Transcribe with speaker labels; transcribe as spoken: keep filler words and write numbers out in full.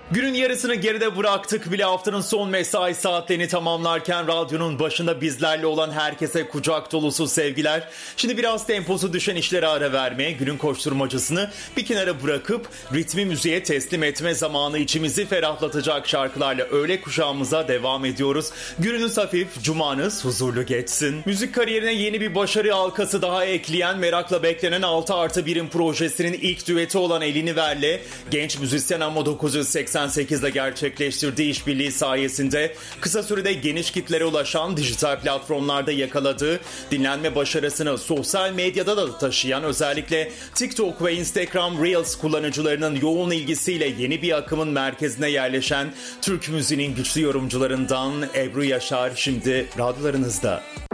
Speaker 1: Günün yarısını geride bıraktık bile, haftanın son mesai saatlerini tamamlarken radyonun başında bizlerle olan herkese kucak dolusu sevgiler. Şimdi biraz temposu düşen işlere ara vermeye, günün koşturmacasını bir kenara bırakıp ritmi müziğe teslim etme zamanı. İçimizi ferahlatacak şarkılarla öğle kuşağımıza devam ediyoruz. Gününüz hafif, cumanız huzurlu geçsin. Müzik kariyerine yeni bir başarı halkası daha ekleyen, merakla beklenen altı artı birin projesinin ilk düeti olan Elini Ver'le genç müzisyen ama dokuz yüz seksen sekizde gerçekleştirdiği işbirliği sayesinde kısa sürede geniş kitlere ulaşan, dijital platformlarda yakaladığı dinlenme başarısını sosyal medyada da taşıyan, özellikle TikTok ve Instagram Reels kullanıcılarının yoğun ilgisiyle yeni bir akımın merkezine yerleşen Türk müziğinin güçlü yorumcularından Ebru Yaşar şimdi radyolarınızda.